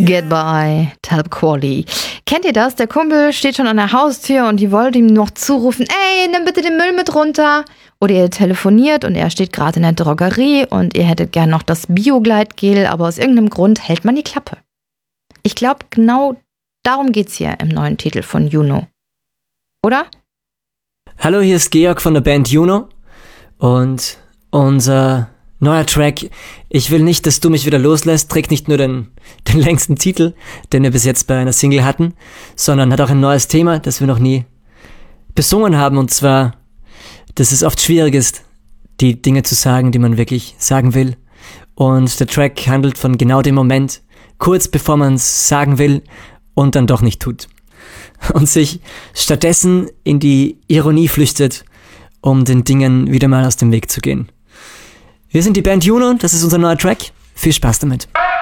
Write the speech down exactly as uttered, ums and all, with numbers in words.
Goodbye, Talib Kweli. Kennt ihr das? Der Kumpel steht schon an der Haustür und die wollte ihm noch zurufen, ey, nimm bitte den Müll mit runter. Oder ihr telefoniert und er steht gerade in der Drogerie und ihr hättet gern noch das Bio-Gleitgel, aber aus irgendeinem Grund hält man die Klappe. Ich glaube, genau darum geht's hier im neuen Titel von Juno. Oder? Hallo, hier ist Georg von der Band Juno und unser neuer Track Ich will nicht, dass du mich wieder loslässt trägt nicht nur den, den längsten Titel, den wir bis jetzt bei einer Single hatten, sondern hat auch ein neues Thema, das wir noch nie besungen haben, und zwar, dass es oft schwierig ist, die Dinge zu sagen, die man wirklich sagen will. Und der Track handelt von genau dem Moment, kurz bevor man es sagen will und dann doch nicht tut. Und sich stattdessen in die Ironie flüchtet, um den Dingen wieder mal aus dem Weg zu gehen. Wir sind die Band Juno, das ist unser neuer Track. Viel Spaß damit.